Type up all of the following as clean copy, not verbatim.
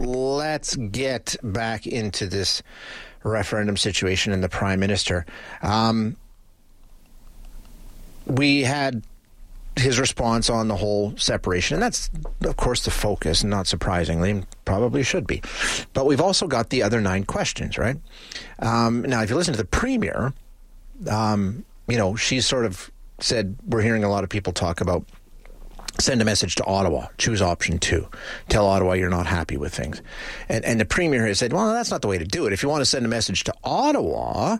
let's get back into this referendum situation and the Prime Minister. We had his response on the whole separation, and that's, of course, the focus, not surprisingly, probably should be. But we've also got the other 9 questions, right? Now, if you listen to the Premier, she sort of said, we're hearing a lot of people talk about send a message to Ottawa, choose option 2, tell Ottawa you're not happy with things. And the Premier has said, well, that's not the way to do it. If you want to send a message to Ottawa,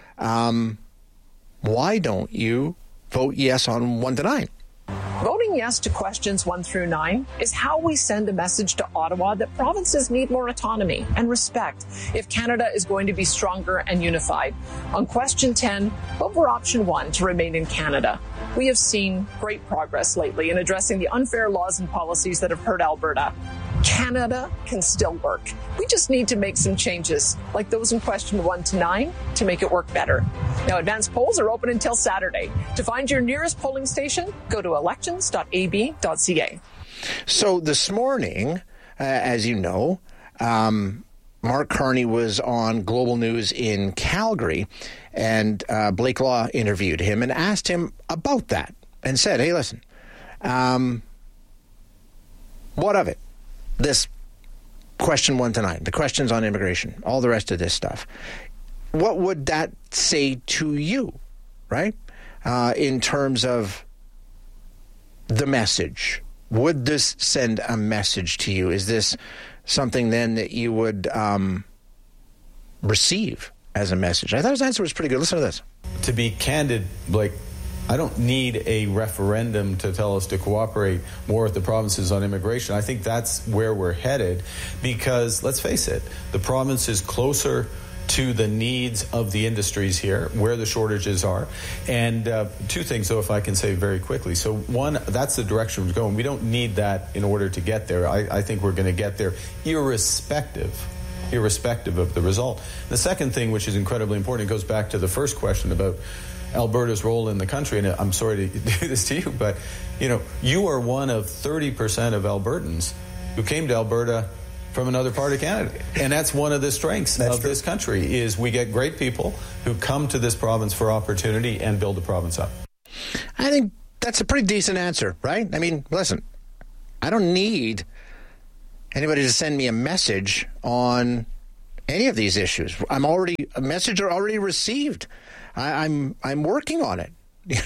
why don't you vote yes on 1 to 9? Voting yes to questions 1 through 9 is how we send a message to Ottawa that provinces need more autonomy and respect if Canada is going to be stronger and unified. On question 10, vote for option 1 to remain in Canada. We have seen great progress lately in addressing the unfair laws and policies that have hurt Alberta. Canada can still work. We just need to make some changes, like those in question 1 to 9, to make it work better. Now, advanced polls are open until Saturday. To find your nearest polling station, go to elections.ab.ca. So this morning, as you know, Mark Carney was on Global News in Calgary, and Blake Law interviewed him and asked him about that and said, hey, listen, what of it? This question 1 to 9, the questions on immigration, all the rest of this stuff. What would that say to you, right? In terms of the message, would this send a message to you? Is this something then that you would receive as a message? I thought his answer was pretty good. Listen to this. To be candid, Blake, I don't need a referendum to tell us to cooperate more with the provinces on immigration. I think that's where we're headed because, let's face it, the province is closer to the needs of the industries here, where the shortages are. And 2 things, though, if I can say very quickly. So, 1, that's the direction we're going. We don't need that in order to get there. I think we're going to get there irrespective of the result. The second thing, which is incredibly important, it goes back to the first question about Alberta's role in the country, and I'm sorry to do this to you, but you are one of 30% of Albertans who came to Alberta from another part of Canada, and that's one of the strengths of this country is we get great people who come to this province for opportunity and build the province up. I think that's a pretty decent answer, right? I mean, listen, I don't need anybody to send me a message on any of these issues. A message are already received. I'm working on it.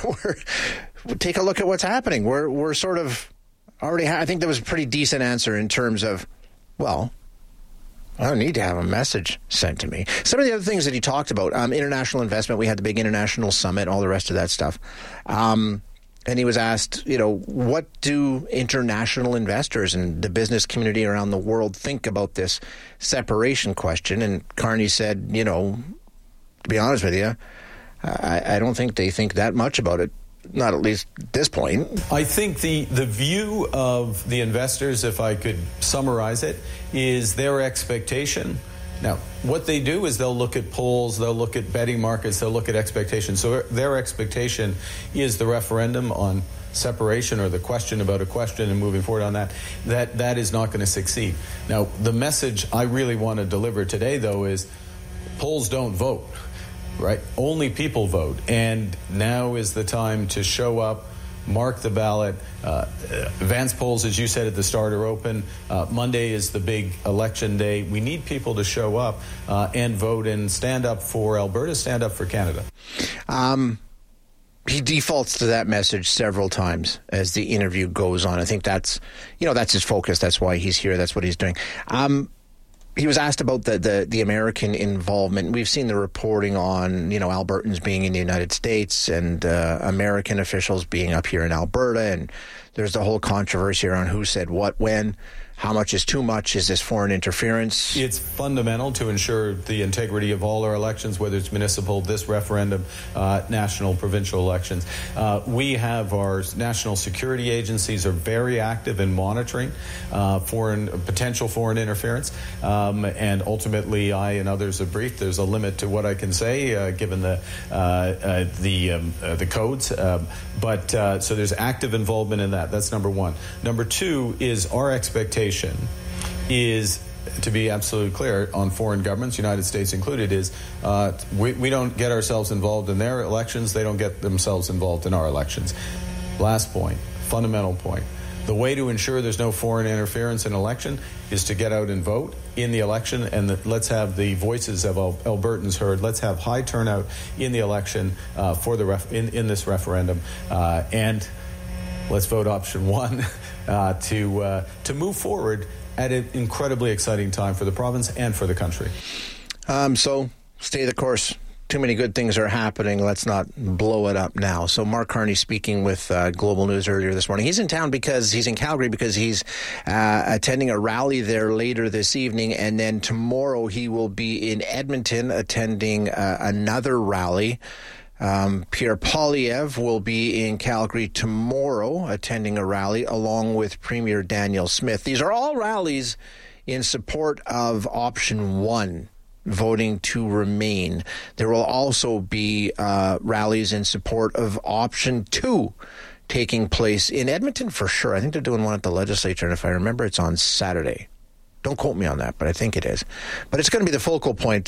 Take a look at what's happening. We're sort of already. I think that was a pretty decent answer in terms of, well, I don't need to have a message sent to me. Some of the other things that he talked about, international investment. We had the big international summit, all the rest of that stuff. And he was asked, what do international investors and the business community around the world think about this separation question? And Carney said, to be honest with you, I don't think they think that much about it, not at least at this point. I think the view of the investors, if I could summarize it, is their expectation. Now, what they do is they'll look at polls, they'll look at betting markets, they'll look at expectations. So their expectation is the referendum on separation or the question about a question and moving forward on that is not going to succeed. Now, the message I really want to deliver today, though, is polls don't vote. Right? Only people vote. And now is the time to show up, mark the ballot. Advance polls, as you said at the start, are open. Monday is the big election day. We need people to show up and vote and stand up for Alberta, stand up for Canada. He defaults to that message several times as the interview goes on. I think that's his focus. That's why he's here. That's what he's doing. He was asked about the American involvement. We've seen the reporting on, Albertans being in the United States and American officials being up here in Alberta. And there's the whole controversy around who said what, when, how much is too much. Is this foreign interference? It's fundamental to ensure the integrity of all our elections, whether it's municipal, this referendum, national, provincial elections. We have our national security agencies are very active in monitoring potential foreign interference. And ultimately, I and others have briefed. There's a limit to what I can say, given the codes. So there's active involvement in that. That's number 1. Number 2 is our expectation is to be absolutely clear, on foreign governments, United States included, is we don't get ourselves involved in their elections. They don't get themselves involved in our elections. Last point, fundamental point. The way to ensure there's no foreign interference in election is to get out and vote in the election, and let's have the voices of Albertans heard. Let's have high turnout in the election for the in this referendum, and let's vote option one to move forward at an incredibly exciting time for the province and for the country. So stay the course. Too many good things are happening. Let's not blow it up now. So Mark Carney speaking with Global News earlier this morning. He's in town because he's in Calgary because he's attending a rally there later this evening. And then tomorrow he will be in Edmonton attending another rally. Pierre Poilievre will be in Calgary tomorrow attending a rally along with Premier Danielle Smith. These are all rallies in support of option one, voting to remain. There will also be rallies in support of option two taking place in Edmonton for sure. I think they're doing one at the legislature, and if I remember, it's on Saturday. Don't quote me on that, but I think it is. But it's going to be the focal point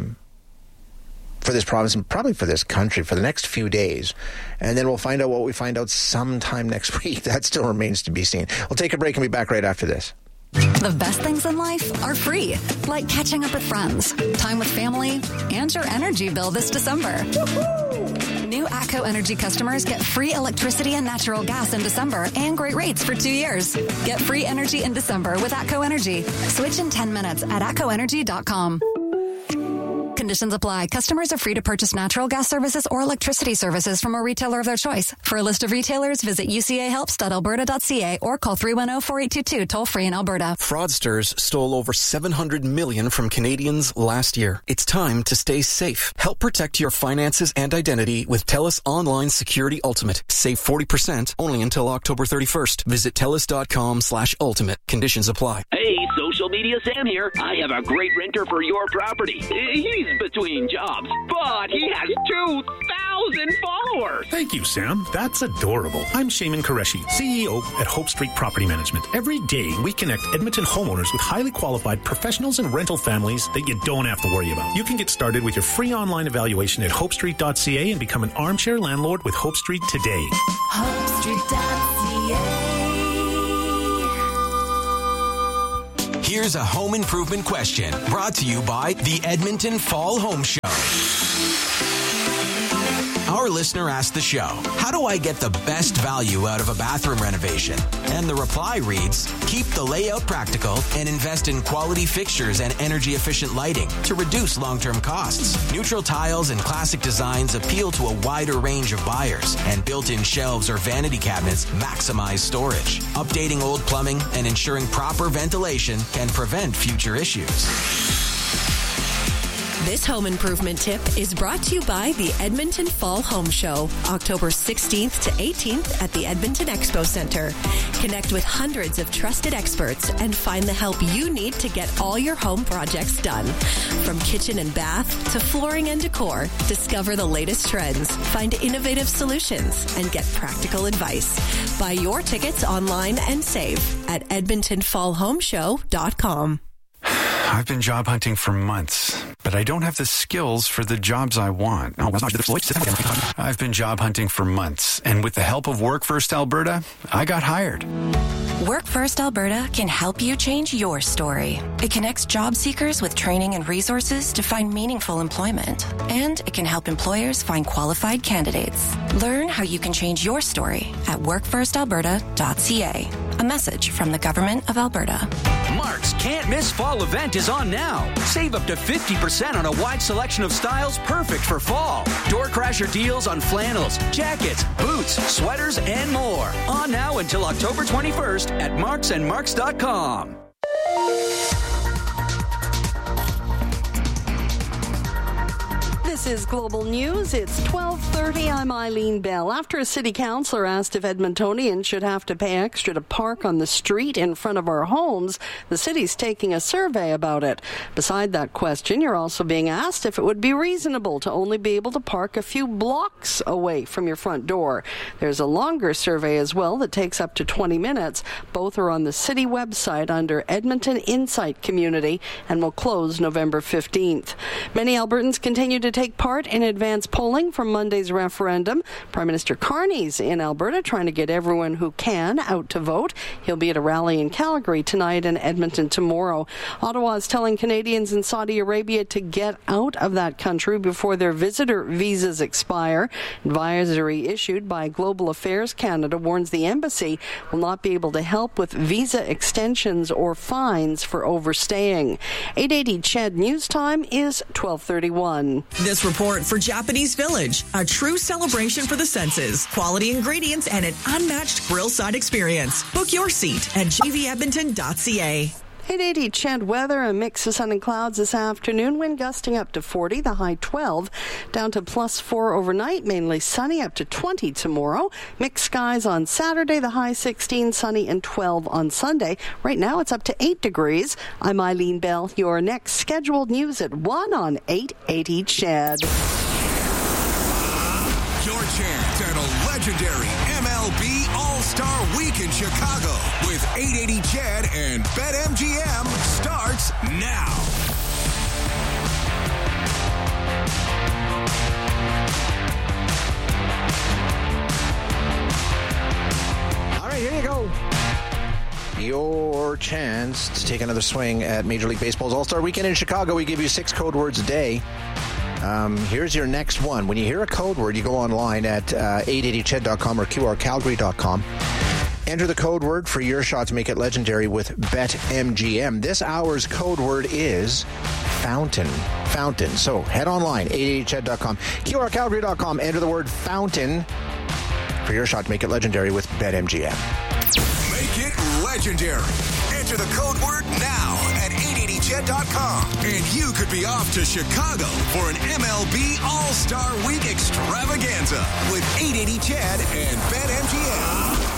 for this province and probably for this country for the next few days. And then we'll find out what we find out sometime next week. That still remains to be seen. We'll take a break and be back right after this. The best things in life are free, like catching up with friends, time with family, and your energy bill this December. Woo-hoo! New ATCO Energy customers get free electricity and natural gas in December and great rates for 2 years. Get free energy in December with ATCO Energy. Switch in 10 minutes at atcoenergy.com. Conditions apply. Customers are free to purchase natural gas services or electricity services from a retailer of their choice. For a list of retailers, visit ucahelps.alberta.ca or call 310-4822 toll-free in Alberta. Fraudsters stole over $700 million from Canadians last year. It's time to stay safe. Help protect your finances and identity with TELUS Online Security Ultimate. Save 40% only until October 31st. Visit TELUS.com/ultimate. Conditions apply. Hey, social media Sam here. I have a great renter for your property. He's between jobs, but he has 2,000 followers. Thank you, Sam. That's adorable. I'm Shaiman Qureshi, CEO at Hope Street Property Management. Every day, we connect Edmonton homeowners with highly qualified professionals and rental families that you don't have to worry about. You can get started with your free online evaluation at hopestreet.ca and become an armchair landlord with Hope Street today. hopestreet.ca. Here's a home improvement question brought to you by the Edmonton Fall Home Show. Our listener asked the show, how do I get the best value out of a bathroom renovation? And the reply reads, keep the layout practical and invest in quality fixtures and energy-efficient lighting to reduce long-term costs. Neutral tiles and classic designs appeal to a wider range of buyers, and built-in shelves or vanity cabinets maximize storage. Updating old plumbing and ensuring proper ventilation can prevent future issues. This home improvement tip is brought to you by the Edmonton Fall Home Show, October 16th to 18th at the Edmonton Expo Center. Connect with hundreds of trusted experts and find the help you need to get all your home projects done. From kitchen and bath to flooring and decor, discover the latest trends, find innovative solutions, and get practical advice. Buy your tickets online and save at edmontonfallhomeshow.com. I've been job hunting for months, but I don't have the skills for the jobs I want. I've been job hunting for months, and with the help of Work First Alberta, I got hired. Work First Alberta can help you change your story. It connects job seekers with training and resources to find meaningful employment. And it can help employers find qualified candidates. Learn how you can change your story at workfirstalberta.ca. A message from the Government of Alberta. Mark's Can't Miss Fall event is on now. Save up to 50% on a wide selection of styles perfect for fall. Door crasher deals on flannels, jackets, boots, sweaters, and more. On now until October 21st at marksandmarks.com. This is Global News. It's 12:30. I'm Eileen Bell. After a city councillor asked if Edmontonians should have to pay extra to park on the street in front of our homes, the city's taking a survey about it. Beside that question, you're also being asked if it would be reasonable to only be able to park a few blocks away from your front door. There's a longer survey as well that takes up to 20 minutes. Both are on the city website under Edmonton Insight Community and will close November 15th. Many Albertans continue to take part in advance polling from Monday's referendum. Prime Minister Carney's in Alberta trying to get everyone who can out to vote. He'll be at a rally in Calgary tonight and Edmonton tomorrow. Ottawa is telling Canadians in Saudi Arabia to get out of that country before their visitor visas expire. Advisory issued by Global Affairs Canada warns the embassy will not be able to help with visa extensions or fines for overstaying. 880 CHED News Time is 12:31. This report for Japanese Village, a true celebration for the senses, quality ingredients, and an unmatched grill-side experience. Book your seat at gvedmonton.ca. 880 CHED weather, a mix of sun and clouds this afternoon. Wind gusting up to 40, the high 12. Down to +4 overnight, mainly sunny, up to 20 tomorrow. Mixed skies on Saturday, the high 16, sunny and 12 on Sunday. Right now it's up to 8 degrees. I'm Eileen Bell. Your next scheduled news at 1 on 880 CHED. Your chance at a legendary MLB All-Star Week in Chicago with 880 CHED and BetMGM starts now. All right, here you go. Your chance to take another swing at Major League Baseball's All-Star Weekend in Chicago. We give you 6 code words a day. Here's your next one. When you hear a code word, you go online at 880ched.com or qrcalgary.com. Enter the code word for your shot to make it legendary with BetMGM. This hour's code word is fountain. Fountain. So head online, 880ched.com, qrcalgary.com. Enter the word fountain for your shot to make it legendary with BetMGM. Make it legendary. Enter the code word now at 880ched.com. And you could be off to Chicago for an MLB All-Star Week extravaganza with 880 CHED and BetMGM.